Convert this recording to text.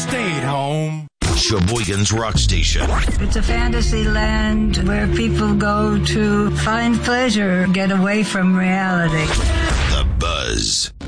stayed home. Sheboygan's Rock Station. It's a fantasy land where people go to find pleasure, get away from reality. The Buzz.